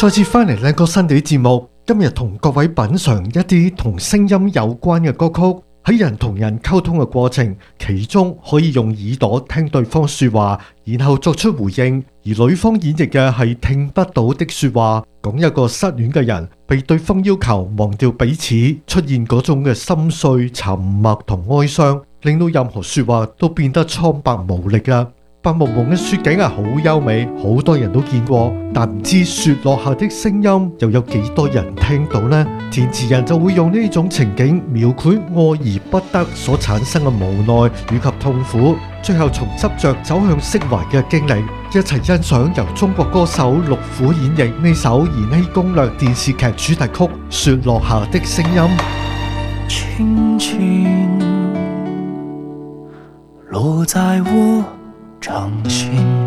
再次翻嚟靚歌新地節目，今日同各位品嘗一啲同聲音有關嘅歌曲。喺人同人溝通嘅過程，其中可以用耳朵聽對方說話，然後作出回應；而女方演繹嘅係聽不到的說話，講一個失戀嘅人被對方要求忘掉彼此，出現嗰種嘅心碎、沉默同哀傷，令到任何說話都變得蒼白無力啊！白蒙蒙嘅雪景係好優美，好多人都見過，但唔知雪落下的聲音又有幾多人聽到呢？填詞人就會用呢種情景描繪愛而不得所產生嘅無奈以及痛苦，最後從執着走向釋懷嘅經歷。一齊欣賞由中國歌手陸虎演繹呢首《延禧攻略》電視劇主題曲《雪落下的聲音》。 輕輕落在我掌心。